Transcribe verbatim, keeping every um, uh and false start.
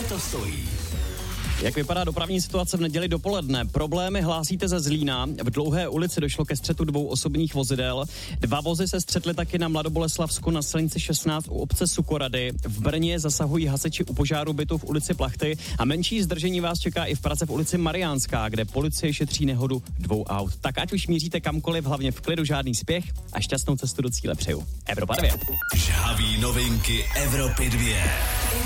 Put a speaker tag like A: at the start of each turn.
A: to stojí?
B: Jak vypadá dopravní situace v neděli dopoledne? Problémy hlásíte ze Zlína. V Dlouhé ulici došlo ke střetu dvou osobních vozidel. Dva vozy se střetly taky na Mladoboleslavsku na silnici šestnáct u obce Sukorady. V Brně zasahují hasiči u požáru bytu v ulici Plachty a menší zdržení vás čeká i v Praze v ulici Mariánská, kde policie šetří nehodu dvou aut. Tak ať už míříte kamkoliv, hlavně v klidu, žádný spěch a šťastnou cestu do cíle přeju. Evropa dvě.
A: Žhavý novinky Evropy dvě.